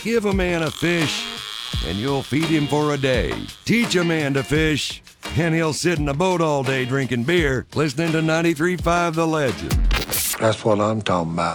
Give a man a fish, and you'll feed him for a day. Teach a man to fish, and he'll sit in a boat all day drinking beer, listening to 93.5 The Legend. That's what I'm talking about.